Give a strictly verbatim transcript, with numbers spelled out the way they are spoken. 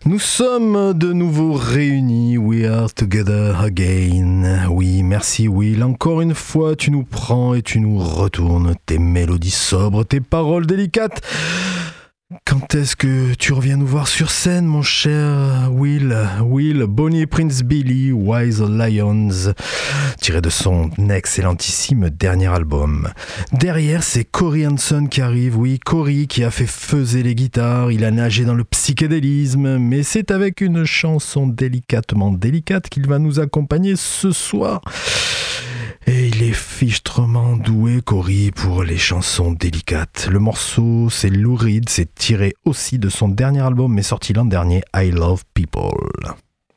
Nous sommes de nouveau réunis, we are together again. Oui, merci Will, encore une fois tu nous prends et tu nous retournes tes mélodies sobres, tes paroles délicates. Quand est-ce que tu reviens nous voir sur scène, mon cher Will? Will, Bonnie et Prince Billy, Wise Lions, tiré de son excellentissime dernier album. Derrière, c'est Corey Hanson qui arrive. Oui, Corey qui a fait feuser les guitares, il a nagé dans le psychédélisme, mais c'est avec une chanson délicatement délicate qu'il va nous accompagner ce soir. Et il est fichtrement doué, Corey, pour les chansons délicates. Le morceau, c'est Lou Reed, c'est tiré aussi de son dernier album, mais sorti l'an dernier, I Love People.